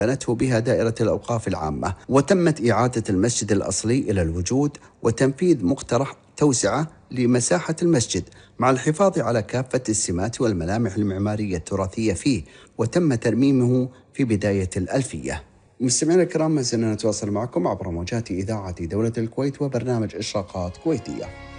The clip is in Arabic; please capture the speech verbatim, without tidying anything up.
بنته بها دائرة الأوقاف العامة، وتمت إعادة المسجد الأصلي إلى الوجود وتنفيذ مقترح توسعة لمساحة المسجد مع الحفاظ على كافة السمات والملامح المعمارية التراثية فيه، وتم ترميمه في بداية الألفية. مستمعينا الكرام، ما زلنا نتواصل معكم عبر موجات إذاعة دولة الكويت وبرنامج إشراقات كويتية.